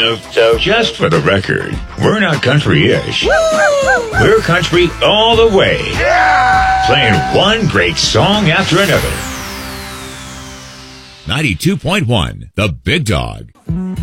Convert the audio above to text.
So just for the record, we're not country-ish. We're country all the way. Playing one great song after another. 92.1, The Big Dog.